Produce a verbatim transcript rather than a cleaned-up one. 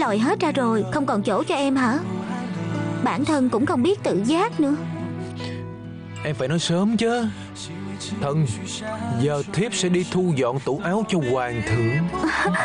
lòi hết ra rồi, không còn chỗ cho em hả? Bản thân cũng không biết tự giác nữa. Em phải nói sớm chứ. Thần, giờ thiếp sẽ đi thu dọn tủ áo cho hoàng thượng.